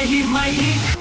My hit.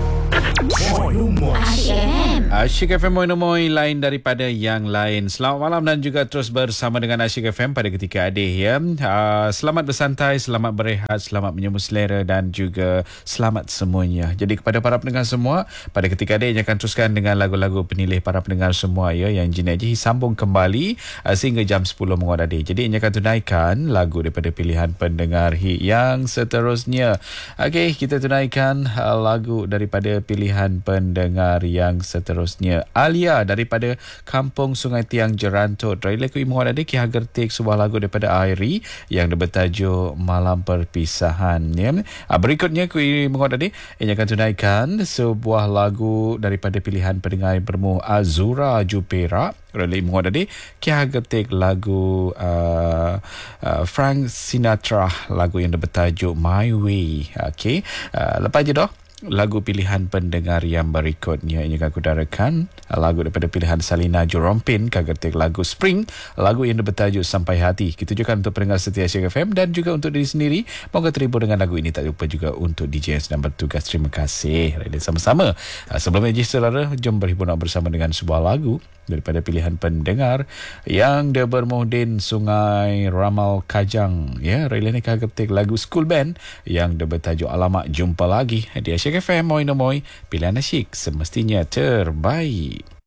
Asyik FM Moin lain daripada yang lain. Selamat malam dan juga terus bersama dengan Asyik FM pada ketika adik ya. Selamat bersantai, selamat berehat, selamat menyambut selera dan juga selamat semuanya. Jadi kepada para pendengar semua, pada ketika adik yang akan teruskan dengan lagu-lagu penilih para pendengar semua ya, yang Jineji sambung kembali sehingga jam 10 menguat adik. Jadi yang akan tunaikan lagu daripada pilihan pendengar hit yang seterusnya. Okey, kita tunaikan lagu daripada pilihan pendengar yang seterusnya. Alia daripada Kampung Sungai Tiang Jerantut. Trailer ku imuat adik Ki Hagertik, sebuah lagu daripada Airi yang bertajuk Malam Perpisahan ya. Berikutnya ku imuat adik yang akan tunaikan sebuah lagu daripada pilihan pendengar bermu Azura Jupera. Trailer imuat adik Ki Hagertik lagu Frank Sinatra, lagu yang bertajuk My Way. Okey, lepas je dah lagu pilihan pendengar yang berikutnya ini akan kudarakan lagu daripada pilihan Salina Jorompin, kagetik lagu Spring, lagu yang bertajuk Sampai Hati. Kita tujukan untuk pendengar setia Asyik FM dan juga untuk diri sendiri. Moga terhibur dengan lagu ini. Tak lupa juga untuk DJ yang sedang bertugas. Terima kasih. Ready sama-sama. Sebelum ini saudara, jom berhibur bersama dengan sebuah lagu daripada pilihan pendengar yang dia bermuhdin Sungai Ramal Kajang ya. Rela ni kagetik lagu School Band yang dia bertajuk Alamak Jumpa Lagi di Asyik FM. Moin pilihan asyik semestinya terbaik.